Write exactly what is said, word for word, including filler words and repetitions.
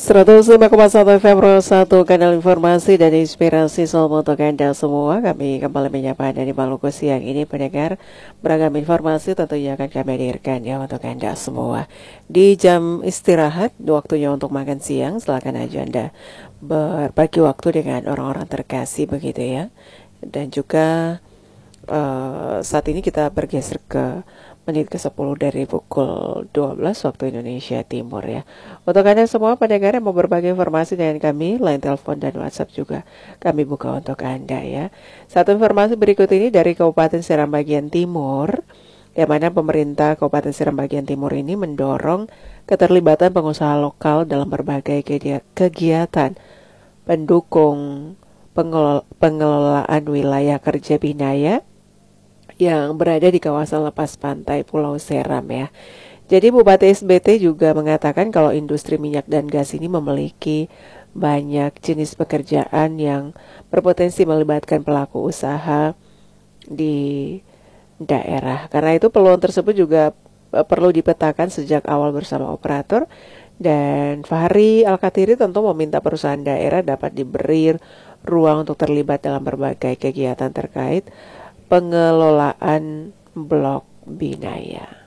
seratus lima koma satu F M Pro satu, kanal informasi dan inspirasi selalu untuk Anda semua. Kami kembali menyapa Anda di Maluku siang ini, pendengar. Beragam informasi tentunya akan kami hadirkan ya untuk Anda semua. Di jam istirahat, waktunya untuk makan siang, silakan aja Anda berbagi waktu dengan orang-orang terkasih begitu ya. Dan juga uh, saat ini kita bergeser ke menit ke sepuluh dari pukul dua belas waktu Indonesia Timur ya. Untuk Anda semua pendengar yang mau berbagi informasi dengan kami, line telepon dan WhatsApp juga kami buka untuk Anda ya. Satu informasi berikut ini dari Kabupaten Seram bagian Timur, yang mana pemerintah Kabupaten Seram bagian Timur ini mendorong keterlibatan pengusaha lokal dalam berbagai kegiatan pendukung pengelolaan wilayah kerja binaya yang berada di kawasan lepas pantai Pulau Seram ya. Jadi Bupati S B T juga mengatakan kalau industri minyak dan gas ini memiliki banyak jenis pekerjaan yang berpotensi melibatkan pelaku usaha di daerah. Karena itu peluang tersebut juga perlu dipetakan sejak awal bersama operator, dan Fahri Al-Katiri tentu meminta perusahaan daerah dapat diberi ruang untuk terlibat dalam berbagai kegiatan terkait pengelolaan blok binaya.